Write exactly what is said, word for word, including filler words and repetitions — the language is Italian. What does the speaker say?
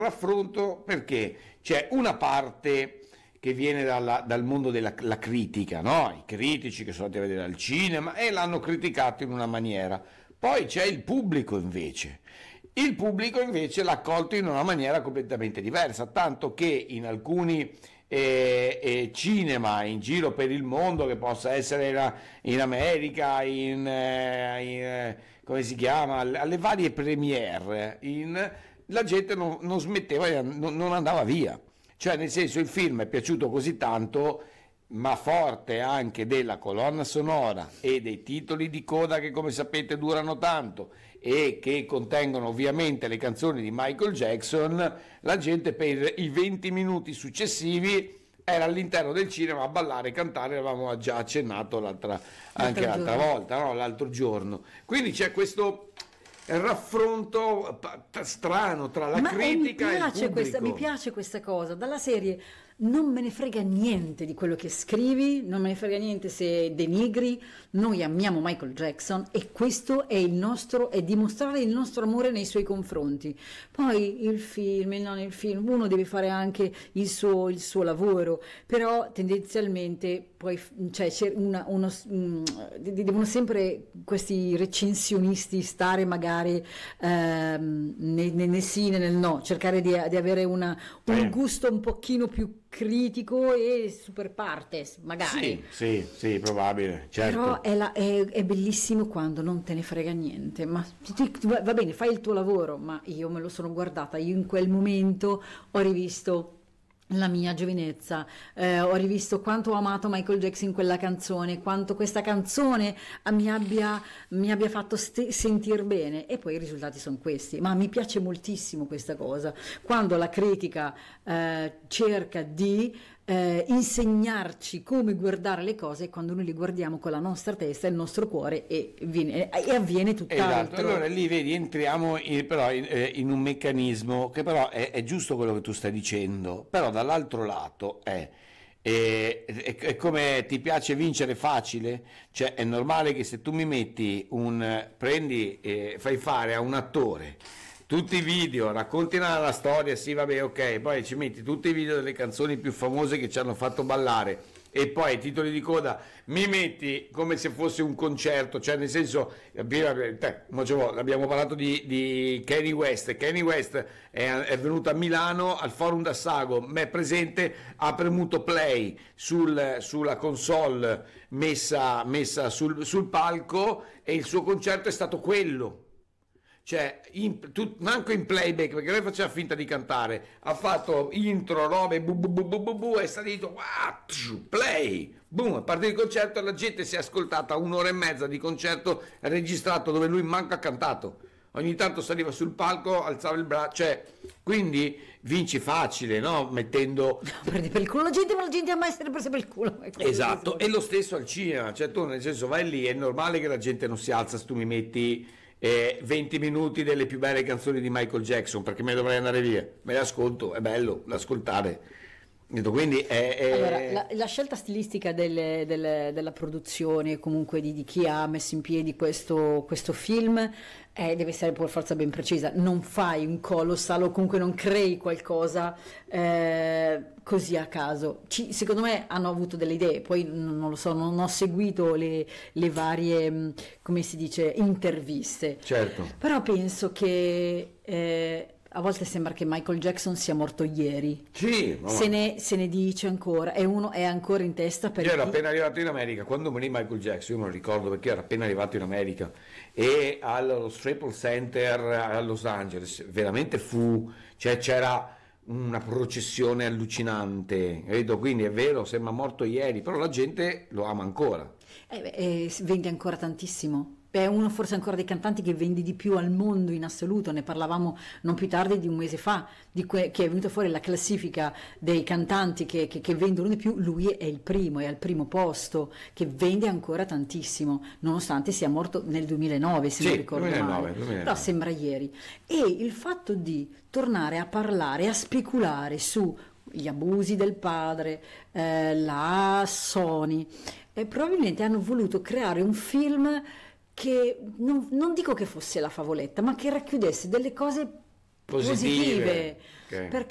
raffronto perché c'è una parte che viene dalla- dal mondo della la critica, no? I critici che sono andati a vedere al cinema e l'hanno criticato in una maniera. Poi c'è il pubblico invece. Il pubblico invece l'ha accolto in una maniera completamente diversa, tanto che in alcuni eh, eh, cinema in giro per il mondo, che possa essere in, in America, in, eh, in, eh, come si chiama, alle alle varie premiere, in- la gente non, non smetteva, di an- non non andava via. Cioè, nel senso, il film è piaciuto così tanto, ma forte anche della colonna sonora e dei titoli di coda che, come sapete, durano tanto e che contengono ovviamente le canzoni di Michael Jackson, la gente per i venti minuti successivi era all'interno del cinema a ballare e cantare, avevamo già accennato l'altra, anche L'altro l'altra giorno. volta, no? L'altro giorno. Quindi c'è questo raffronto pa- strano tra la Ma eh, mi critica e il piace questa, mi pubblico. piace questa cosa, dalla serie non me ne frega niente di quello che scrivi, non me ne frega niente se denigri, noi amiamo Michael Jackson e questo è il nostro, è dimostrare il nostro amore nei suoi confronti. Poi il film, il non il film, uno deve fare anche il suo, il suo lavoro, però tendenzialmente poi cioè, c'è una- uno, mm, de- devono sempre questi recensionisti stare magari ehm, né, né, né sì né nel no, cercare di, di avere una, un Eh. gusto un pochino più critico e super partes, magari. Sì, sì, sì, probabile, certo. Però è, la- è- è bellissimo quando non te ne frega niente, ma ti- ti- va va bene, fai il tuo lavoro, ma io me lo sono guardata, io in quel momento ho rivisto la mia giovinezza, eh, ho rivisto quanto ho amato Michael Jackson in quella canzone, quanto questa canzone ah, mi abbia, mi abbia fatto sentire bene e poi i risultati sono questi. Ma mi piace moltissimo questa cosa, quando la critica eh, cerca di eh, insegnarci come guardare le cose quando noi le guardiamo con la nostra testa e il nostro cuore e, viene- e avviene Esatto, tutt'altro. allora lì vedi, entriamo in, però in, eh, in un meccanismo che però è, è giusto quello che tu stai dicendo, però dall'altro lato è, è, è- è come ti piace vincere facile, cioè è normale che se tu mi metti un, prendi e fai fare a un attore tutti i video, racconti la, la storia, sì vabbè ok, poi ci metti tutti i video delle canzoni più famose che ci hanno fatto ballare e poi titoli di coda mi metti come se fosse un concerto, cioè nel senso, prima, te, mo ce vo- abbiamo parlato di, di Kanye West, Kanye West è, è venuto a Milano al Forum d'Assago, me presente, ha premuto play sul- sulla console messa, messa sul, sul palco e il suo concerto è stato quello. Cioè, in, tu- manco in playback perché lei faceva finta di cantare, ha fatto intro, robe, bu, bu, bu, bu, bu, bu, è salito, wow, tsciu, play, boom, a partire il concerto la gente si è ascoltata un'ora e mezza di concerto registrato dove lui manco ha cantato. Ogni tanto saliva sul palco, alzava il braccio, cioè, quindi vinci facile, no? Mettendo Prendi per il culo la gente, ma la gente ama essere presa per il culo. È quello esatto, che e si lo stesso al cinema, cioè tu nel senso vai lì, è normale che la gente non si alza se tu mi metti eh, venti minuti delle più belle canzoni di Michael Jackson, perché me dovrei andare via, me le ascolto, è bello l'ascoltare. Detto, quindi è, è- Allora, la, la scelta stilistica delle- delle- della produzione, comunque di, di chi ha messo in piedi questo, questo film, eh, deve essere per forza ben precisa. Non fai un colossal o comunque non crei qualcosa eh, così a caso. Ci- secondo me hanno avuto delle idee, poi non, non lo so, non ho seguito le, le varie, mh, come si dice, interviste. certo. Però penso che eh, a volte sembra che Michael Jackson sia morto ieri. Sì, ma- Se ne, se ne dice ancora e uno è ancora in testa per io ero chi- appena arrivato in America, quando morì Michael Jackson, io me lo ricordo perché ero appena arrivato in America e allo Staples Center a Los Angeles, veramente fu, cioè c'era una processione allucinante, capito? Quindi è vero, sembra morto ieri, però la gente lo ama ancora. eh, beh, eh, si vende ancora tantissimo. È uno forse ancora dei cantanti che vende di più al mondo in assoluto. Ne parlavamo non più tardi di un mese fa, di que- che è venuta fuori la classifica dei cantanti che, che- che vendono di più. Lui è il primo, è al primo posto, che vende ancora tantissimo, nonostante sia morto nel duemilanove, se Sì, non ricordo duemilanove, male. duemilanove. Però sembra ieri. E il fatto di tornare a parlare, a speculare su gli abusi del padre, eh, la Sony, eh, probabilmente hanno voluto creare un film che non, non dico che fosse la favoletta, ma che racchiudesse delle cose positive, positive, ok. perché